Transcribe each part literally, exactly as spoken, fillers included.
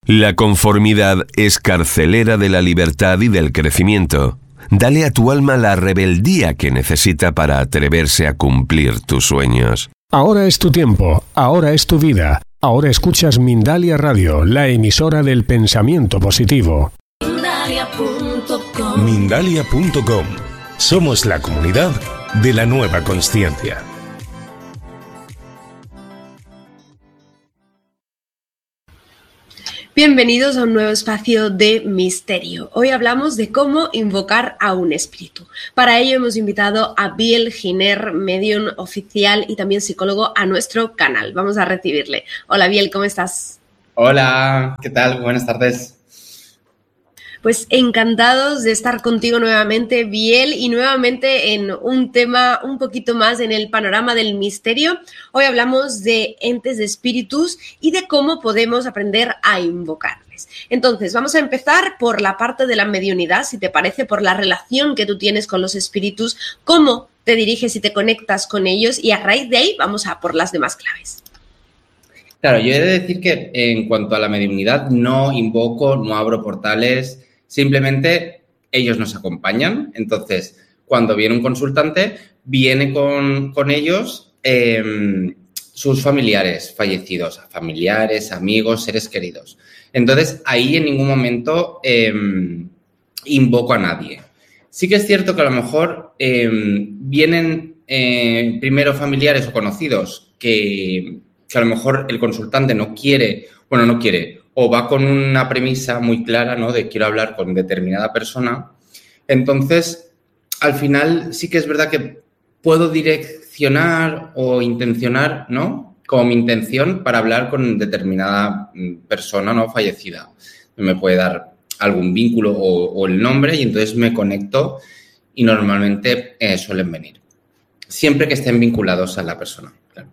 La conformidad es carcelera de la libertad y del crecimiento. Dale a tu alma la rebeldía que necesita para atreverse a cumplir tus sueños. Ahora es tu tiempo, ahora es tu vida. Ahora escuchas Mindalia Radio, la emisora del pensamiento positivo. Mindalia punto com. Mindalia punto com. Somos la comunidad de la nueva consciencia. Bienvenidos a un nuevo espacio de misterio. Hoy hablamos de cómo invocar a un espíritu. Para ello hemos invitado a Biel Giner, medium oficial y también psicólogo, a nuestro canal. Vamos a recibirle. Hola Biel, ¿cómo estás? Hola, ¿qué tal? Buenas tardes. Pues encantados de estar contigo nuevamente, Biel, y nuevamente en un tema un poquito más en el panorama del misterio. Hoy hablamos de entes, de espíritus y de cómo podemos aprender a invocarles. Entonces, vamos a empezar por la parte de la mediunidad, si te parece, por la relación que tú tienes con los espíritus, cómo te diriges y te conectas con ellos, y a raíz de ahí vamos a por las demás claves. Claro, yo he de decir que en cuanto a la mediunidad no invoco, no abro portales. Simplemente ellos nos acompañan. Entonces, cuando viene un consultante, viene con, con ellos eh, sus familiares fallecidos, familiares, amigos, seres queridos. Entonces, ahí en ningún momento eh, invoco a nadie. Sí que es cierto que a lo mejor eh, vienen eh, primero familiares o conocidos que, que a lo mejor el consultante no quiere, bueno, no quiere, o va con una premisa muy clara, ¿no?, de quiero hablar con determinada persona. Entonces, al final sí que es verdad que puedo direccionar o intencionar, ¿no?, como mi intención para hablar con determinada persona, ¿no?, fallecida. Me puede dar algún vínculo o, o el nombre y entonces me conecto y normalmente eh, suelen venir. Siempre que estén vinculados a la persona, claro.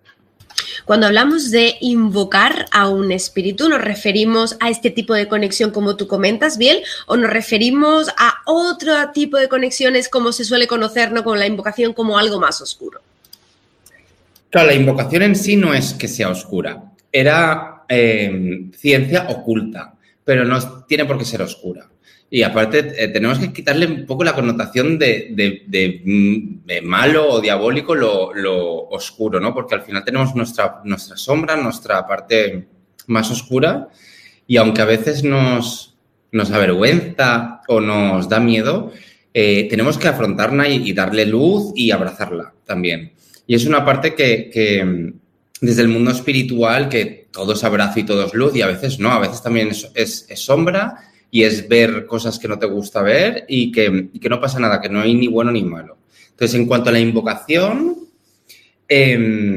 Cuando hablamos de invocar a un espíritu, ¿nos referimos a este tipo de conexión como tú comentas, Biel? ¿O nos referimos a otro tipo de conexiones como se suele conocer, ¿no?, con la invocación como algo más oscuro? Claro, la invocación en sí no es que sea oscura. Era eh, ciencia oculta, pero no tiene por qué ser oscura. Y aparte eh, tenemos que quitarle un poco la connotación de, de, de, de malo o diabólico, lo, lo oscuro, ¿no? Porque al final tenemos nuestra, nuestra sombra, nuestra parte más oscura, y aunque a veces nos, nos avergüenza o nos da miedo, eh, tenemos que afrontarla y, y darle luz y abrazarla también. Y es una parte que, que desde el mundo espiritual, que todo es abrazo y todo es luz, y a veces no, a veces también es, es, es sombra, y es ver cosas que no te gusta ver y que, y que no pasa nada, que no hay ni bueno ni malo. Entonces, en cuanto a la invocación, eh,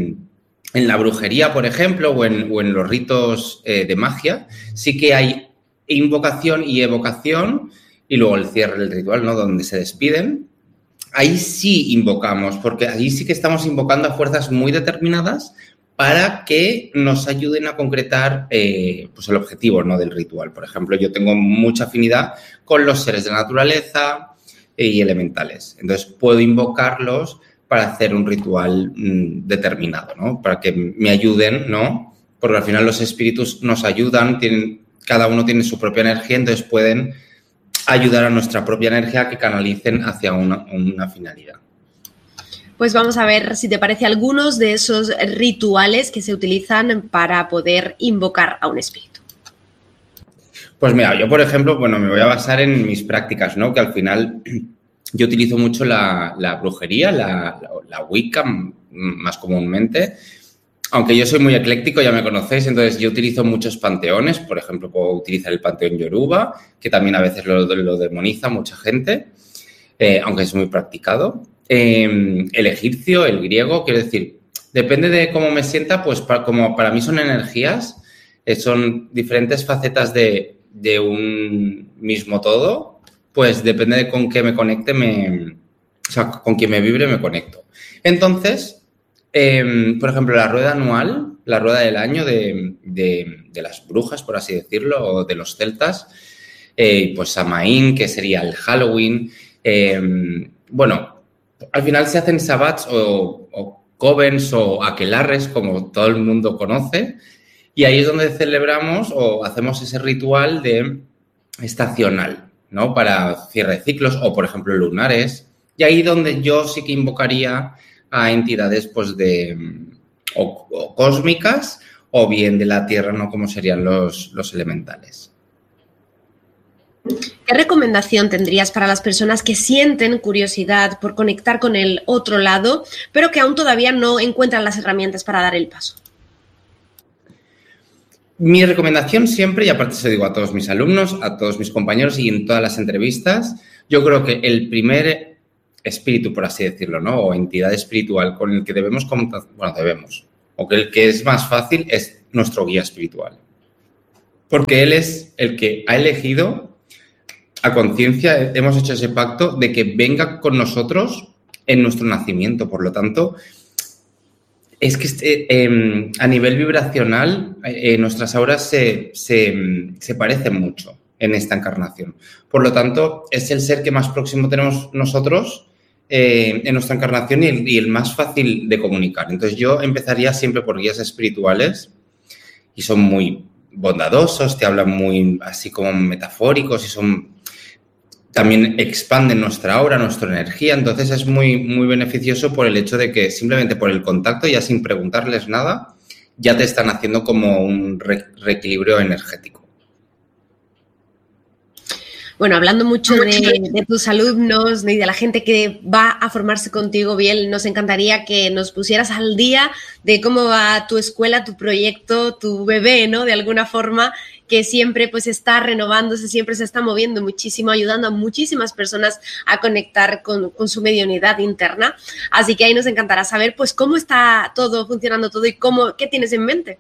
en la brujería, por ejemplo, o en, o en los ritos eh, de magia, sí que hay invocación y evocación, y luego el cierre del ritual, ¿no?, donde se despiden. Ahí sí invocamos, porque ahí sí que estamos invocando a fuerzas muy determinadas para que nos ayuden a concretar eh, pues el objetivo, ¿no?, del ritual. Por ejemplo, yo tengo mucha afinidad con los seres de la naturaleza y elementales. Entonces, puedo invocarlos para hacer un ritual mmm, determinado, ¿no?, para que me ayuden, ¿no?, porque al final los espíritus nos ayudan, tienen, cada uno tiene su propia energía, entonces pueden ayudar a nuestra propia energía a que canalicen hacia una, una finalidad. Pues vamos a ver, si te parece, algunos de esos rituales que se utilizan para poder invocar a un espíritu. Pues mira, yo, por ejemplo, bueno, me voy a basar en mis prácticas, ¿no?, que al final yo utilizo mucho la, la brujería, la, la, la Wicca más comúnmente, aunque yo soy muy ecléctico, ya me conocéis, entonces yo utilizo muchos panteones. Por ejemplo, puedo utilizar el panteón Yoruba, que también a veces lo, lo demoniza mucha gente, eh, aunque es muy practicado. Eh, el egipcio, el griego, quiero decir, depende de cómo me sienta, pues para, como para mí son energías, eh, son diferentes facetas de, de un mismo todo, pues depende de con qué me conecte, me, o sea, con quién me vibre me conecto. Entonces, eh, por ejemplo, la rueda anual, la rueda del año de, de, de las brujas, por así decirlo, o de los celtas, eh, pues Samaín, que sería el Halloween, eh, bueno, al final se hacen sabbats o, o covens o aquelarres, como todo el mundo conoce, Y ahí es donde celebramos o hacemos ese ritual de estacional, ¿no? Para cierre de ciclos o, por ejemplo, lunares. Y ahí donde yo sí que invocaría a entidades, pues, de o, o cósmicas o bien de la Tierra, ¿no? Como serían los, los elementales. ¿Qué recomendación tendrías para las personas que sienten curiosidad por conectar con el otro lado, pero que aún todavía no encuentran las herramientas para dar el paso? Mi recomendación siempre, y aparte se lo digo a todos mis alumnos, a todos mis compañeros y en todas las entrevistas, yo creo que el primer espíritu, por así decirlo, ¿no? O entidad espiritual con el que debemos, bueno, debemos, o que el que es más fácil es nuestro guía espiritual. Porque él es el que ha elegido a conciencia, hemos hecho ese pacto de que venga con nosotros en nuestro nacimiento. Por lo tanto, es que eh, eh, a nivel vibracional eh, nuestras auras se, se, se parecen mucho en esta encarnación. Por lo tanto, es el ser que más próximo tenemos nosotros eh, en nuestra encarnación y el, y el más fácil de comunicar. Entonces, yo empezaría siempre por guías espirituales y son muy bondadosos, te hablan muy así como metafóricos y son... También expanden nuestra aura, nuestra energía. Entonces, es muy, muy beneficioso por el hecho de que simplemente por el contacto, ya sin preguntarles nada, ya te están haciendo como un re- reequilibrio energético. Bueno, hablando mucho de, de tus alumnos y de la gente que va a formarse contigo, Biel, nos encantaría que nos pusieras al día de cómo va tu escuela, tu proyecto, tu bebé, ¿no? De alguna forma, que siempre pues está renovándose, siempre se está moviendo muchísimo, ayudando a muchísimas personas a conectar con, con su mediunidad interna. Así que ahí nos encantará saber pues cómo está todo, funcionando todo y cómo, qué tienes en mente.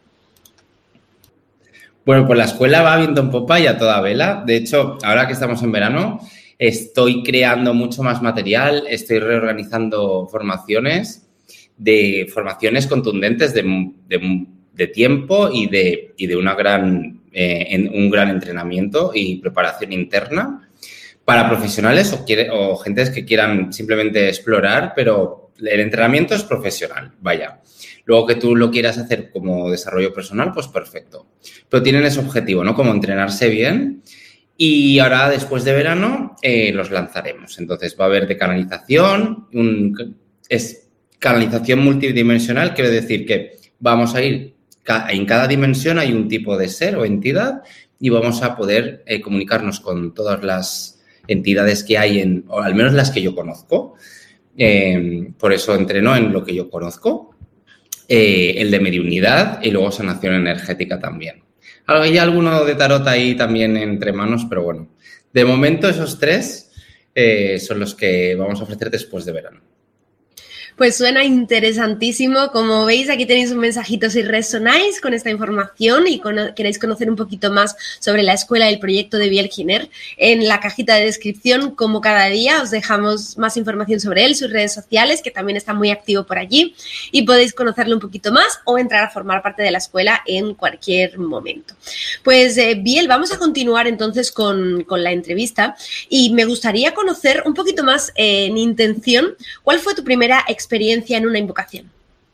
Bueno, pues la escuela va viento en popa y a toda vela. De hecho, ahora que estamos en verano, estoy creando mucho más material, estoy reorganizando formaciones, de formaciones contundentes de, de, de tiempo y de, y de una gran, eh, en, un gran entrenamiento y preparación interna para profesionales o, quiere, o gentes que quieran simplemente explorar, pero el entrenamiento es profesional, vaya. Luego que tú lo quieras hacer como desarrollo personal, pues perfecto. Pero tienen ese objetivo, ¿no? Como entrenarse bien. Y ahora, después de verano, eh, los lanzaremos. Entonces, va a haber de canalización. Un, es canalización multidimensional. Quiere decir que vamos a ir... En cada dimensión hay un tipo de ser o entidad y vamos a poder eh, comunicarnos con todas las entidades que hay, en, o al menos las que yo conozco. Eh, por eso entreno en lo que yo conozco. Eh, el de mediunidad y luego sanación energética también. Hay alguno de tarot ahí también entre manos, pero bueno, de momento esos tres eh, son los que vamos a ofrecer después de verano. Pues suena interesantísimo. Como veis, aquí tenéis un mensajito si resonáis con esta información y con, queréis conocer un poquito más sobre la escuela y el proyecto de Biel Giner. En la cajita de descripción, como cada día, os dejamos más información sobre él, sus redes sociales, que también está muy activo por allí, y podéis conocerlo un poquito más o entrar a formar parte de la escuela en cualquier momento. Pues, eh, Biel, vamos a continuar entonces con, con la entrevista y me gustaría conocer un poquito más eh, en intención, ¿cuál fue tu primera experiencia experiencia en una invocación?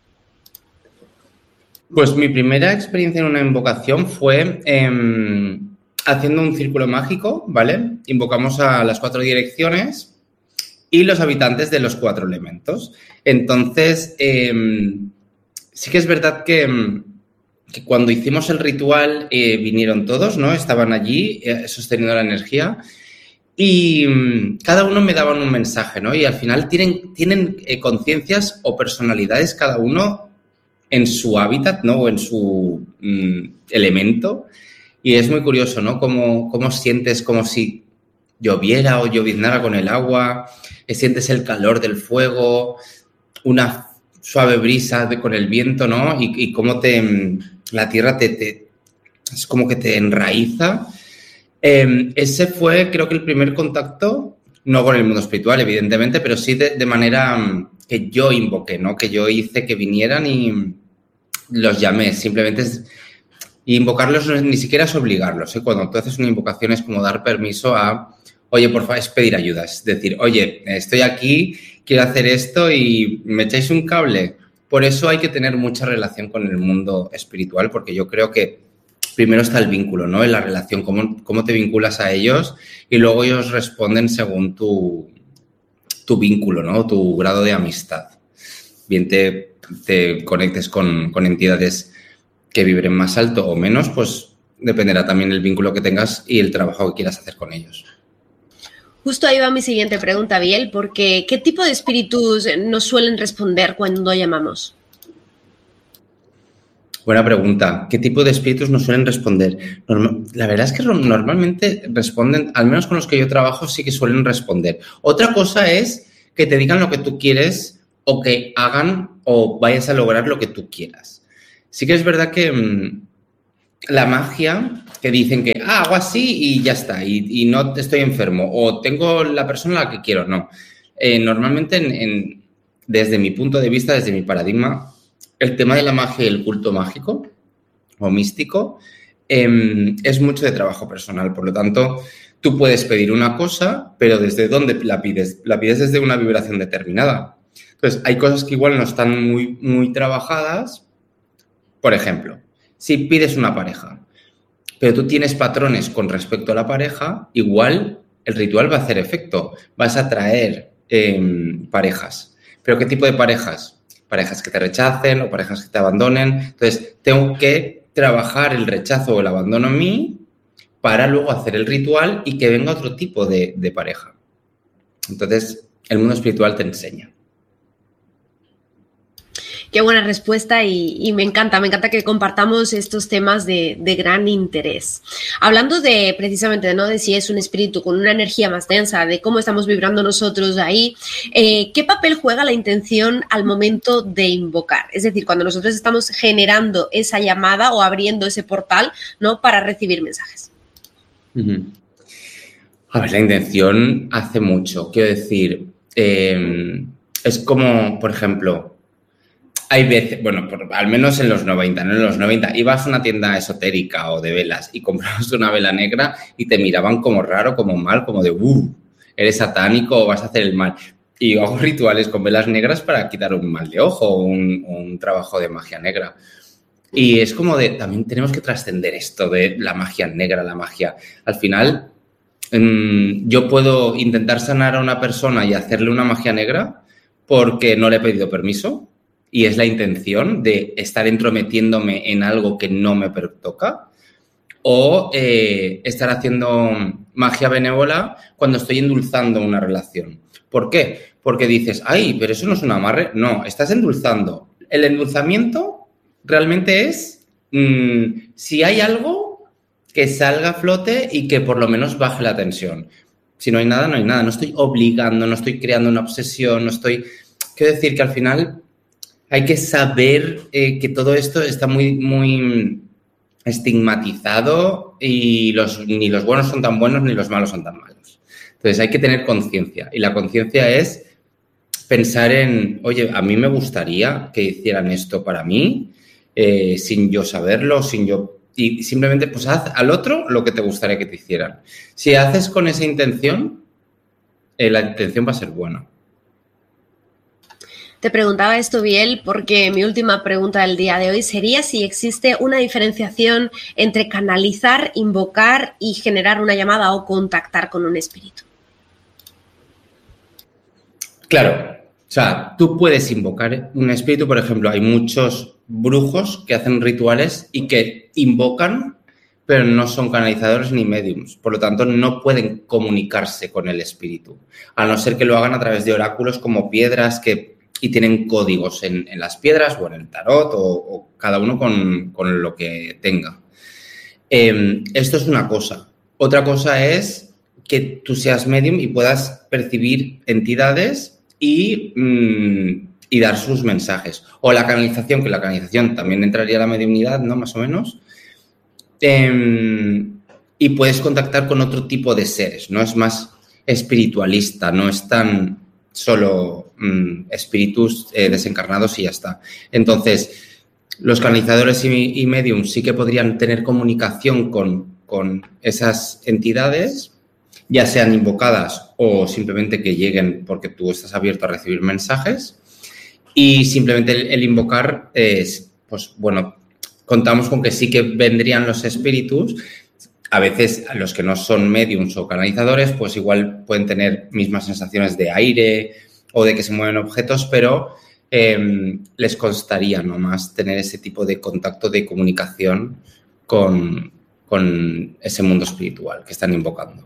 Pues mi primera experiencia en una invocación fue eh, haciendo un círculo mágico, ¿vale? Invocamos a las cuatro direcciones y los habitantes de los cuatro elementos. Entonces, eh, sí que es verdad que, que cuando hicimos el ritual eh, vinieron todos, ¿no? Estaban allí eh, sosteniendo la energía. Y cada uno me daban un mensaje, ¿no? Y al final tienen, tienen eh, conciencias o personalidades cada uno en su hábitat, ¿no? O en su mm, elemento. Y es muy curioso, ¿no? Cómo, cómo sientes como si lloviera o lloviznara con el agua. Sientes el calor del fuego, una suave brisa de, con el viento, ¿no? Y, y cómo te, la tierra te, te... es como que te enraiza. Eh, ese fue, creo que el primer contacto, no con el mundo espiritual, evidentemente, pero sí de, de manera um, que yo invoqué, ¿no? Que yo hice que vinieran y los llamé. Simplemente es, y invocarlos no es, ni siquiera es obligarlos, ¿eh? Cuando tú haces una invocación es como dar permiso a, oye, por favor, es pedir ayuda. Es decir, oye, estoy aquí, quiero hacer esto y ¿me echáis un cable? Por eso hay que tener mucha relación con el mundo espiritual, porque yo creo que primero está el vínculo, ¿no? En la relación, cómo, cómo te vinculas a ellos y luego ellos responden según tu, tu vínculo, ¿no? Tu grado de amistad. Bien te, te conectes con, con entidades que vibren más alto o menos, pues dependerá también el vínculo que tengas y el trabajo que quieras hacer con ellos. Justo ahí va mi siguiente pregunta, Biel, porque ¿qué tipo de espíritus nos suelen responder cuando llamamos? Buena pregunta. ¿Qué tipo de espíritus nos suelen responder? Norma- la verdad es que normalmente responden, al menos con los que yo trabajo, sí que suelen responder. Otra cosa es que te digan lo que tú quieres o que hagan o vayas a lograr lo que tú quieras. Sí que es verdad que mmm, la magia, que dicen que ah, hago así y ya está, y, y no estoy enfermo, o tengo la persona a la que quiero, no. Eh, normalmente, en, en, desde mi punto de vista, desde mi paradigma, el tema de la magia y el culto mágico o místico eh, es mucho de trabajo personal. Por lo tanto, tú puedes pedir una cosa, pero ¿desde dónde la pides? La pides desde una vibración determinada. Entonces, hay cosas que igual no están muy, muy trabajadas. Por ejemplo, si pides una pareja, pero tú tienes patrones con respecto a la pareja, igual el ritual va a hacer efecto. Vas a atraer eh, parejas. ¿Pero qué tipo de parejas? Parejas que te rechacen o parejas que te abandonen. Entonces, tengo que trabajar el rechazo o el abandono en mí para luego hacer el ritual y que venga otro tipo de, de pareja. Entonces, el mundo espiritual te enseña. Qué buena respuesta y, y me encanta, me encanta que compartamos estos temas de, de gran interés. Hablando de precisamente, ¿no? De si es un espíritu con una energía más densa, de cómo estamos vibrando nosotros ahí, eh, ¿qué papel juega la intención al momento de invocar? Es decir, cuando nosotros estamos generando esa llamada o abriendo ese portal, ¿no? Para recibir mensajes. Uh-huh. A ver, la intención hace mucho. Quiero decir, eh, es como, por ejemplo, hay veces, bueno, por, al menos en los noventa, ¿no? En los noventa ibas a una tienda esotérica o de velas y comprabas una vela negra y te miraban como raro, como mal, como de, uh, eres satánico o vas a hacer el mal. Y yo hago rituales con velas negras para quitar un mal de ojo o un, un trabajo de magia negra. Y es como de, también tenemos que trascender esto de la magia negra, la magia. Al final, mmm, yo puedo intentar sanar a una persona y hacerle una magia negra porque no le he pedido permiso. Y es la intención de estar entrometiéndome en algo que no me toca, o eh, estar haciendo magia benévola cuando estoy endulzando una relación. ¿Por qué? Porque dices, ay, pero eso no es un amarre. No, estás endulzando. El endulzamiento realmente es mmm, si hay algo que salga a flote y que por lo menos baje la tensión. Si no hay nada, no hay nada. No estoy obligando, no estoy creando una obsesión, no estoy... Quiero decir que al final... Hay que saber eh, que todo esto está muy, muy estigmatizado y los, ni los buenos son tan buenos ni los malos son tan malos. Entonces, hay que tener conciencia. Y la conciencia es pensar en, oye, a mí me gustaría que hicieran esto para mí, eh, sin yo saberlo, sin yo... Y simplemente, pues, haz al otro lo que te gustaría que te hicieran. Si haces con esa intención, eh, la intención va a ser buena. Te preguntaba esto, Biel, porque mi última pregunta del día de hoy sería si existe una diferenciación entre canalizar, invocar y generar una llamada o contactar con un espíritu. Claro, o sea, tú puedes invocar un espíritu, por ejemplo, hay muchos brujos que hacen rituales y que invocan, pero no son canalizadores ni médiums, por lo tanto no pueden comunicarse con el espíritu, a no ser que lo hagan a través de oráculos como piedras que... y tienen códigos en, en las piedras o en el tarot o, o cada uno con, con lo que tenga. Eh, esto es una cosa. Otra cosa es que tú seas medium y puedas percibir entidades y, mmm, y dar sus mensajes. O la canalización, que la canalización también entraría la mediumnidad, ¿no? Más o menos. Eh, y puedes contactar con otro tipo de seres, ¿no? Es más espiritualista, no es tan... solo mmm, espíritus eh, desencarnados y ya está. Entonces, los canalizadores y, y mediums sí que podrían tener comunicación con, con esas entidades, ya sean invocadas o simplemente que lleguen porque tú estás abierto a recibir mensajes. Y simplemente el, el invocar es, pues bueno, contamos con que sí que vendrían los espíritus. A veces los que no son mediums o canalizadores, pues igual pueden tener mismas sensaciones de aire o de que se mueven objetos, pero eh, les costaría nomás tener ese tipo de contacto, de comunicación con, con ese mundo espiritual que están invocando.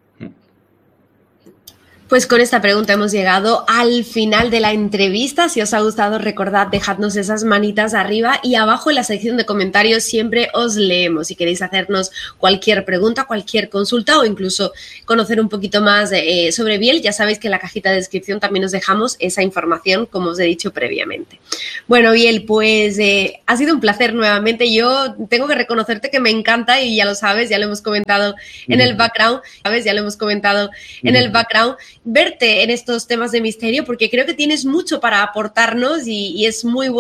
Pues con esta pregunta hemos llegado al final de la entrevista. Si os ha gustado, recordad, dejadnos esas manitas arriba y abajo en la sección de comentarios siempre os leemos. Si queréis hacernos cualquier pregunta, cualquier consulta o incluso conocer un poquito más eh, sobre Biel, ya sabéis que en la cajita de descripción también os dejamos esa información, como os he dicho previamente. Bueno, Biel, pues eh, ha sido un placer nuevamente. Yo tengo que reconocerte que me encanta y ya lo sabes, ya lo hemos comentado en mm. el background, ¿sabes? Ya lo hemos comentado mm. en el background. Verte en estos temas de misterio porque creo que tienes mucho para aportarnos y, y es muy bueno